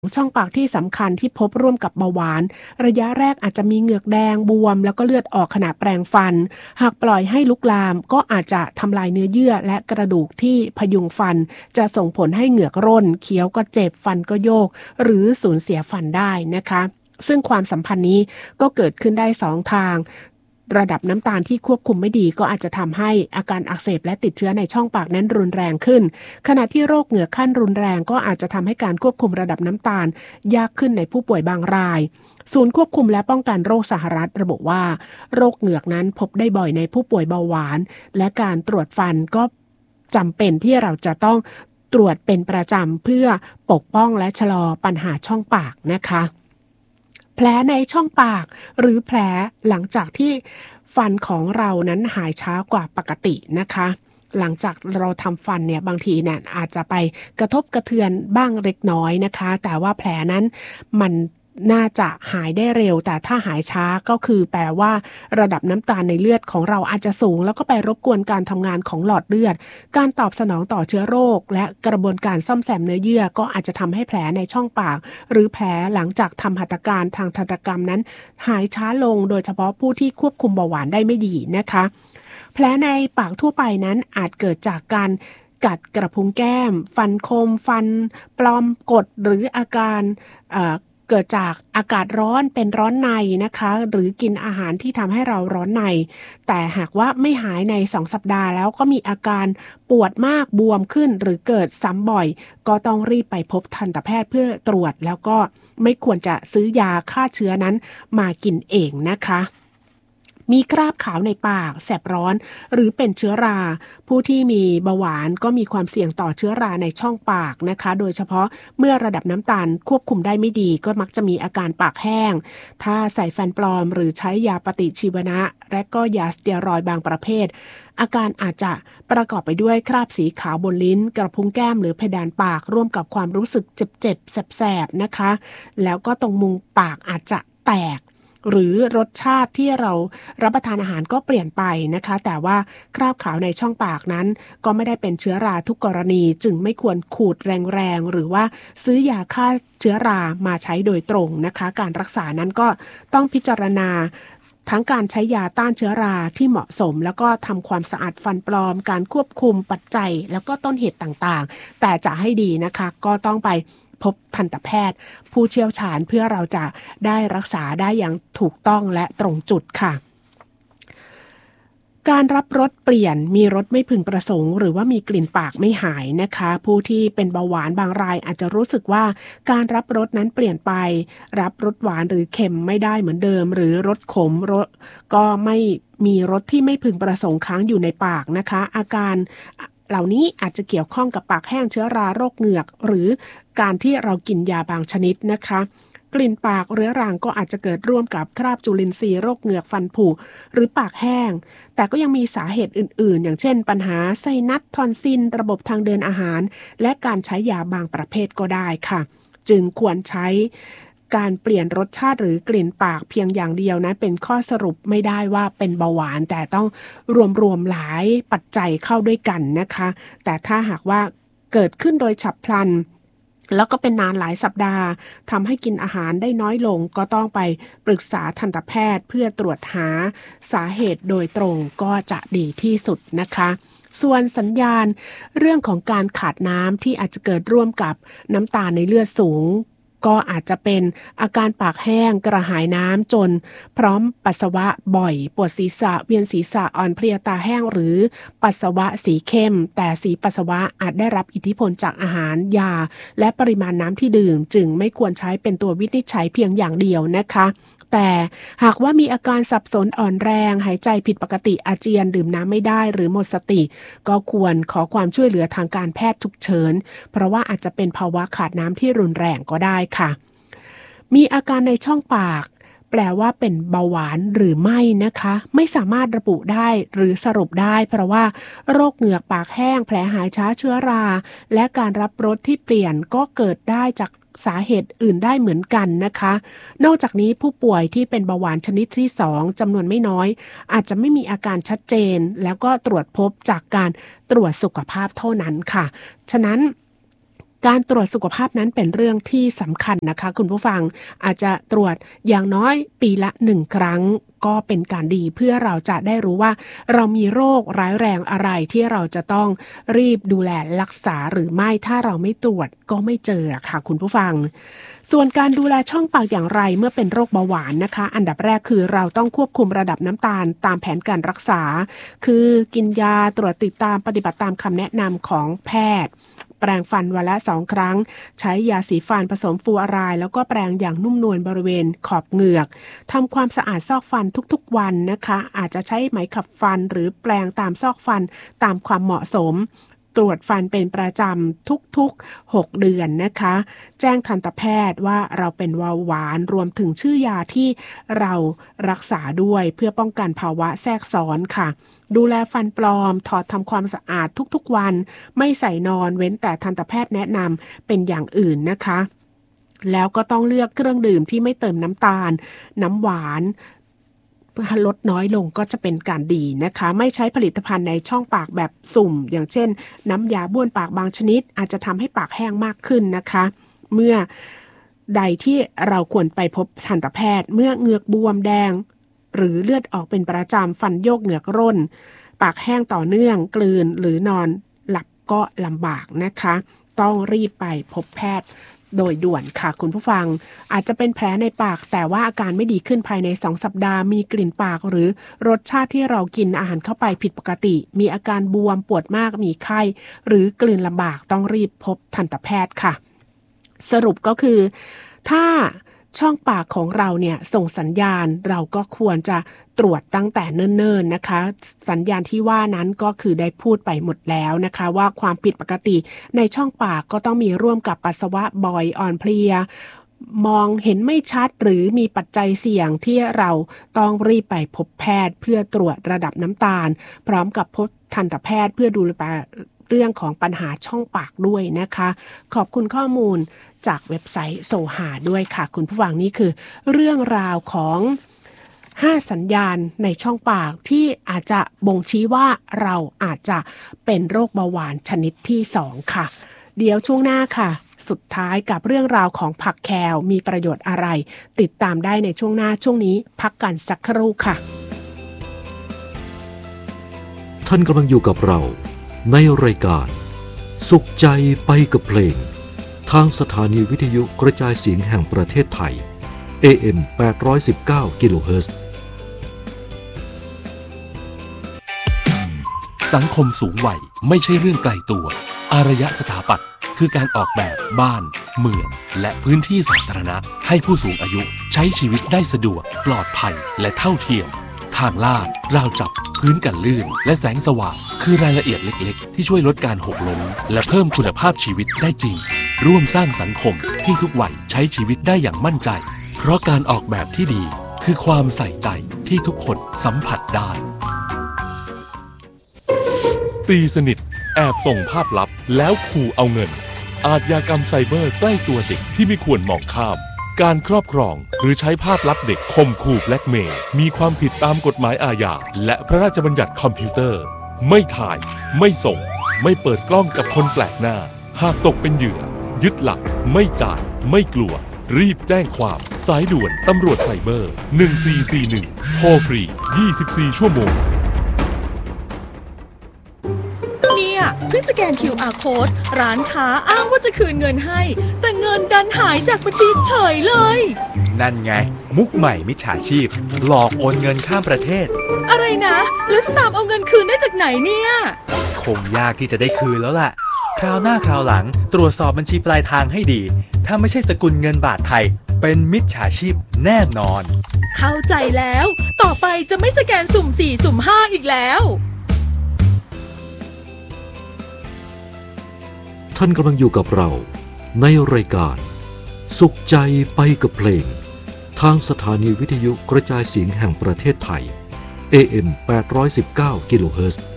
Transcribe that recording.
ช่องปากที่สำคัญที่พบร่วมกับเบาหวานระยะแรกอาจจะมีเหงือกแดงบวมแล้วก็เลือดออกขณะแปรงฟันหากปล่อยให้ลุกลามก็อาจจะทำลายเนื้อเยื่อและกระดูกที่พยุงฟันจะส่งผลให้เหงือกร่นเคี้ยวก็เจ็บฟันก็โยกหรือสูญเสียฟันได้นะคะซึ่งความสัมพันธ์นี้ก็เกิดขึ้นได้2 ทางระดับน้ำตาลที่ควบคุมไม่ดีก็อาจจะทำให้อาการอักเสบและติดเชื้อในช่องปากนั้นรุนแรงขึ้นขณะที่โรคเหงือกขั้นรุนแรงก็อาจจะทำให้การควบคุมระดับน้ำตาลยากขึ้นในผู้ป่วยบางรายศูนย์ควบคุมและป้องกันโรคสหรัฐระบุว่าโรคเหงือกนั้นพบได้บ่อยในผู้ป่วยเบาหวานและการตรวจฟันก็จำเป็นที่เราจะต้องตรวจเป็นประจำเพื่อปกป้องและชะลอปัญหาช่องปากนะคะแผลในช่องปากหรือแผลหลังจากที่ฟันของเรานั้นหายช้ากว่าปกตินะคะหลังจากเราทำฟันเนี่ยบางทีเนี่ยอาจจะไปกระทบกระเทือนบ้างเล็กน้อยนะคะแต่ว่าแผลนั้นมันน่าจะหายได้เร็วแต่ถ้าหายช้าก็คือแปลว่าระดับน้ำตาลในเลือดของเราอาจจะสูงแล้วก็ไปรบกวนการทำงานของหลอดเลือดการตอบสนองต่อเชื้อโรคและกระบวนการซ่อมแซมเนื้อเยื่อก็อาจจะทำให้แผลในช่องปากหรือแผลหลังจากทำหัตถการทางทันตกรรมนั้นหายช้าลงโดยเฉพาะผู้ที่ควบคุมเบาหวานได้ไม่ดีนะคะแผลในปากทั่วไปนั้นอาจเกิดจากการกัดกระพุ้งแก้มฟันคมฟันปลอมกดหรืออาการเกิดจากอากาศร้อนเป็นร้อนในนะคะหรือกินอาหารที่ทำให้เราร้อนในแต่หากว่าไม่หายใน2 สัปดาห์แล้วก็มีอาการปวดมากบวมขึ้นหรือเกิดซ้ำบ่อยก็ต้องรีบไปพบทันตแพทย์เพื่อตรวจแล้วก็ไม่ควรจะซื้อยาฆ่าเชื้อนั้นมากินเองนะคะมีคราบขาวในปากแสบร้อนหรือเป็นเชื้อราผู้ที่มีเบาหวานก็มีความเสี่ยงต่อเชื้อราในช่องปากนะคะโดยเฉพาะเมื่อระดับน้ำตาลควบคุมได้ไม่ดีก็มักจะมีอาการปากแห้งถ้าใส่ฟันปลอมหรือใช้ยาปฏิชีวนะและก็ยาสเตียรอยด์บางประเภทอาการอาจจะประกอบไปด้วยคราบสีขาวบนลิ้นกระพุ้งแก้มหรือเพดานปากร่วมกับความรู้สึกเจ็บๆแสบๆนะคะแล้วก็ตรงมุมปากอาจจะแตกหรือรสชาติที่เรารับประทานอาหารก็เปลี่ยนไปนะคะแต่ว่าคราบขาวในช่องปากนั้นก็ไม่ได้เป็นเชื้อราทุกกรณีจึงไม่ควรขูดแรงๆหรือว่าซื้อยาฆ่าเชื้อรามาใช้โดยตรงนะคะการรักษานั้นก็ต้องพิจารณาทั้งการใช้ยาต้านเชื้อราที่เหมาะสมแล้วก็ทำความสะอาดฟันปลอมการควบคุมปัจจัยแล้วก็ต้นเหตุต่างๆแต่จะให้ดีนะคะก็ต้องไปพบทันตแพทย์ผู้เชี่ยวชาญเพื่อเราจะได้รักษาได้อย่างถูกต้องและตรงจุดค่ะการรับรสเปลี่ยนมีรสไม่พึงประสงค์หรือว่ามีกลิ่นปากไม่หายนะคะผู้ที่เป็นเบาหวานบางรายอาจจะรู้สึกว่าการรับรสนั้นเปลี่ยนไปรับรสหวานหรือเค็มไม่ได้เหมือนเดิมหรือรสขมรสก็ไม่มีรสที่ไม่พึงประสงค์ค้างอยู่ในปากนะคะอาการเหล่านี้อาจจะเกี่ยวข้องกับปากแห้งเชื้อราโรคเหงือกหรือการที่เรากินยาบางชนิดนะคะกลิ่นปากเรื้อรังก็อาจจะเกิดร่วมกับคราบจุลินทรีย์โรคเหงือกฟันผุหรือปากแห้งแต่ก็ยังมีสาเหตุอื่นๆอย่างเช่นปัญหาไซนัสทอนซิลระบบทางเดินอาหารและการใช้ยาบางประเภทก็ได้ค่ะจึงควรใช้การเปลี่ยนรสชาติหรือกลิ่นปากเพียงอย่างเดียวนะเป็นข้อสรุปไม่ได้ว่าเป็นเบาหวานแต่ต้องรวมหลายปัจจัยเข้าด้วยกันนะคะแต่ถ้าหากว่าเกิดขึ้นโดยฉับพลันแล้วก็เป็นนานหลายสัปดาห์ทำให้กินอาหารได้น้อยลงก็ต้องไปปรึกษาทันตแพทย์เพื่อตรวจหาสาเหตุโดยตรงก็จะดีที่สุดนะคะส่วนสัญญาณเรื่องของการขาดน้ำที่อาจจะเกิดร่วมกับน้ำตาลในเลือดสูงก็อาจจะเป็นอาการปากแห้งกระหายน้ำจนพร้อมปัสสาวะบ่อยปวดศีรษะเวียนศีรษะอ่อนเพลียตาแห้งหรือปัสสาวะสีเข้มแต่สีปัสสาวะอาจได้รับอิทธิพลจากอาหารยาและปริมาณน้ำที่ดื่มจึงไม่ควรใช้เป็นตัววินิจฉัยเพียงอย่างเดียวนะคะแต่หากว่ามีอาการสับสนอ่อนแรงหายใจผิดปกติอาเจียนดื่มน้ำไม่ได้หรือหมดสติก็ควรขอความช่วยเหลือทางการแพทย์ฉุกเฉินเพราะว่าอาจจะเป็นภาวะขาดน้ำที่รุนแรงก็ได้ค่ะมีอาการในช่องปากแปลว่าเป็นเบาหวานหรือไม่นะคะไม่สามารถระบุได้หรือสรุปได้เพราะว่าโรคเหงือกปากแห้งแผลหายช้าเชื้อราและการรับรสที่เปลี่ยนก็เกิดได้จากสาเหตุอื่นได้เหมือนกันนะคะนอกจากนี้ผู้ป่วยที่เป็นเบาหวานชนิดที่2จำนวนไม่น้อยอาจจะไม่มีอาการชัดเจนแล้วก็ตรวจพบจากการตรวจสุขภาพเท่านั้นค่ะฉะนั้นการตรวจสุขภาพนั้นเป็นเรื่องที่สำคัญนะคะคุณผู้ฟังอาจจะตรวจอย่างน้อยปีละ1 ครั้งก็เป็นการดีเพื่อเราจะได้รู้ว่าเรามีโรคร้ายแรงอะไรที่เราจะต้องรีบดูแลรักษาหรือไม่ถ้าเราไม่ตรวจก็ไม่เจอค่ะคุณผู้ฟังส่วนการดูแลช่องปากอย่างไรเมื่อเป็นโรคเบาหวานนะคะอันดับแรกคือเราต้องควบคุมระดับน้ำตาลตามแผนการรักษาคือกินยาตรวจติดตามปฏิบัติตามคำแนะนำของแพทย์แปรงฟันวันละ2 ครั้งใช้ยาสีฟันผสมฟลูออไรด์แล้วก็แปรงอย่างนุ่มนวลบริเวณขอบเหงือกทำความสะอาดซอกฟันทุกๆวันนะคะอาจจะใช้ไหมขัดฟันหรือแปรงตามซอกฟันตามความเหมาะสมตรวจฟันเป็นประจำทุกๆ6 เดือนนะคะแจ้งทันตแพทย์ว่าเราเป็นเบาหวานรวมถึงชื่อยาที่เรารักษาด้วยเพื่อป้องกันภาวะแทรกซ้อนค่ะดูแลฟันปลอมถอดทำความสะอาดทุกๆวันไม่ใส่นอนเว้นแต่ทันตแพทย์แนะนำเป็นอย่างอื่นนะคะแล้วก็ต้องเลือกเครื่องดื่มที่ไม่เติมน้ำตาลน้ำหวานลดน้อยลงก็จะเป็นการดีนะคะไม่ใช้ผลิตภัณฑ์ในช่องปากแบบสุ่มอย่างเช่นน้ำยาบ้วนปากบางชนิดอาจจะทำให้ปากแห้งมากขึ้นนะคะเมื่อใดที่เราควรไปพบทันตแพทย์เมื่อเหงือกบวมแดงหรือเลือดออกเป็นประจำฟันโยกเหงือกร่นปากแห้งต่อเนื่องกลืนหรือนอนหลับก็ลำบากนะคะต้องรีบไปพบแพทย์โดยด่วนค่ะคุณผู้ฟังอาจจะเป็นแผลในปากแต่ว่าอาการไม่ดีขึ้นภายใน2 สัปดาห์มีกลิ่นปากหรือรสชาติที่เรากินอาหารเข้าไปผิดปกติมีอาการบวมปวดมากมีไข้หรือกลืนลำบากต้องรีบพบทันตแพทย์ค่ะสรุปก็คือถ้าช่องปากของเราเนี่ยส่งสัญญาณเราก็ควรจะตรวจตั้งแต่เนิ่นๆนะคะสัญญาณที่ว่านั้นก็คือได้พูดไปหมดแล้วนะคะว่าความผิดปกติในช่องปากก็ต้องมีร่วมกับปัสสาวะบ่อยอ่อนเพลียมองเห็นไม่ชัดหรือมีปัจจัยเสี่ยงที่เราต้องรีบไปพบแพทย์เพื่อตรวจระดับน้ำตาลพร้อมกับพบทันตแพทย์เพื่อดูแลเรื่องของปัญหาช่องปากด้วยนะคะขอบคุณข้อมูลจากเว็บไซต์โซฮาด้วยค่ะคุณผู้ฟังนี่คือเรื่องราวของ5 สัญญาณในช่องปากที่อาจจะบ่งชี้ว่าเราอาจจะเป็นโรคเบาหวานชนิดที่2ค่ะเดี๋ยวช่วงหน้าค่ะสุดท้ายกับเรื่องราวของผักแคลมีประโยชน์อะไรติดตามได้ในช่วงหน้าช่วงนี้พักกันสักครู่ค่ะท่านกำลังอยู่กับเราในรายการสุขใจไปกับเพลงทางสถานีวิทยุกระจายเสียงแห่งประเทศไทย AM 819 กิโลเฮิรตซ์สังคมสูงวัยไม่ใช่เรื่องไกลตัวอารยสถาปัตย์คือการออกแบบบ้านเมืองและพื้นที่สาธารณะให้ผู้สูงอายุใช้ชีวิตได้สะดวกปลอดภัยและเท่าเทียมทางลาดราวจับพื้นกันลื่นและแสงสว่างคือรายละเอียดเล็กๆที่ช่วยลดการหกล้มและเพิ่มคุณภาพชีวิตได้จริงร่วมสร้างสังคมที่ทุกวัยใช้ชีวิตได้อย่างมั่นใจเพราะการออกแบบที่ดีคือความใส่ใจที่ทุกคนสัมผัสได้ตีสนิทแอบส่งภาพลับแล้วขู่เอาเงินอาชญากรรมไซเบอร์ใกล้ตัวเด็กที่ไม่ควรมองข้ามการครอบครองหรือใช้ภาพลับเด็กข่มขู่แบล็กเมย์มีความผิดตามกฎหมายอาญาและพระราชบัญญัติคอมพิวเตอร์ไม่ถ่ายไม่ส่งไม่เปิดกล้องกับคนแปลกหน้าหากตกเป็นเหยื่อยึดหลักไม่จ่ายไม่กลัวรีบแจ้งความสายด่วนตำรวจไซเบอร์1441โทรฟรี24 ชั่วโมงเพิ่งสแกน QR Code ร้านค้าอ้างว่าจะคืนเงินให้แต่เงินดันหายจากบัญชีเฉยเลยนั่นไงมุกใหม่มิจฉาชีพหลอกโอนเงินข้ามประเทศอะไรนะแล้วจะตามเอาเงินคืนได้จากไหนเนี่ยคงยากที่จะได้คืนแล้วล่ะคราวหน้าคราวหลังตรวจสอบบัญชีปลายทางให้ดีถ้าไม่ใช่สกุลเงินบาทไทยเป็นมิจฉาชีพแน่นอนเข้าใจแล้วต่อไปจะไม่สแกนสุ่ม4สุ่ม5อีกแล้วท่านกำลังอยู่กับเราในรายการสุขใจไปกับเพลงทางสถานีวิทยุกระจายเสียงแห่งประเทศไทย AM 819 กิโลเฮิรตซ์